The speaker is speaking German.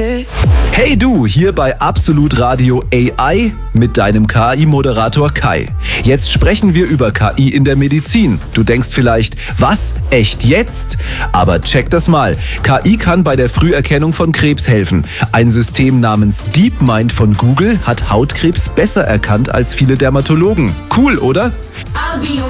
Hey du, hier bei Absolut Radio AI mit deinem KI-Moderator Kai. Jetzt sprechen wir über KI in der Medizin. Du denkst vielleicht, was? Echt jetzt? Aber check das mal. KI kann bei der Früherkennung von Krebs helfen. Ein System namens DeepMind von Google hat Hautkrebs besser erkannt als viele Dermatologen. Cool, oder? I'll be your